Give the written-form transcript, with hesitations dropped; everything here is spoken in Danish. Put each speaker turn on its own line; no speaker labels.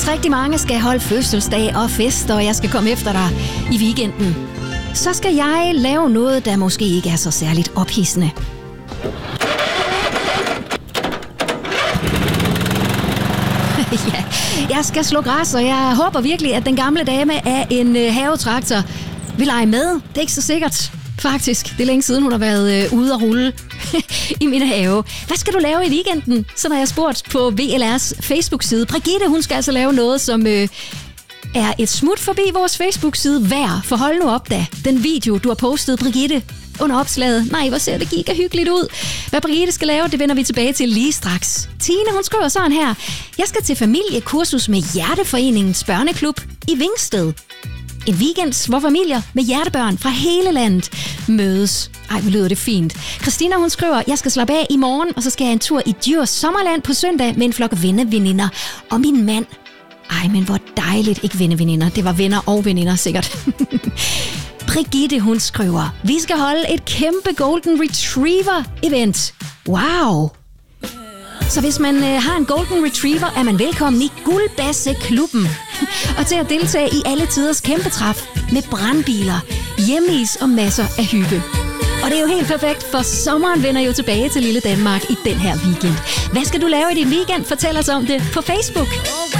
mens rigtig mange skal holde fødselsdag og fest, og jeg skal komme efter dig i weekenden, så skal jeg lave noget, der måske ikke er så særligt ophidsende. Ja, jeg skal slå græs, og jeg håber virkelig, at den gamle dame af en havetraktor vil lege med. Det er ikke så sikkert, faktisk. Det er længe siden, hun har været ude at rulle i min have. Hvad skal du lave i weekenden? Så har jeg spurgt på VLR's Facebook-side. Brigitte, hun skal altså lave noget, som er et smut forbi vores Facebook-side værd. For hold nu op da, den video, du har postet, Brigitte, under opslaget. Nej, hvor ser det giga hyggeligt ud. Hvad Brigitte skal lave, det vender vi tilbage til lige straks. Tine, hun skriver sådan her. Jeg skal til familiekursus med Hjerteforeningens børneklub i Vingsted. En weekend, hvor familier med hjertebørn fra hele landet mødes. Ej, hvor lyder det fint. Christina, hun skriver, jeg skal slappe af i morgen, og så skal jeg en tur i Djurs Sommerland på søndag med en flok venneveninder og min mand. Ej, men hvor dejligt. Ikke venneveninder, det var venner og veninder sikkert. Brigitte, hun skriver, vi skal holde et kæmpe Golden Retriever-event. Wow! Så hvis man har en Golden Retriever, er man velkommen i Guldbasse-klubben. Og til at deltage i alle tiders kæmpetræf med brandbiler, hjemmeis og masser af hygge. Og det er jo helt perfekt, for sommeren vender jo tilbage til lille Danmark i den her weekend. Hvad skal du lave i din weekend? Fortæl os om det på Facebook.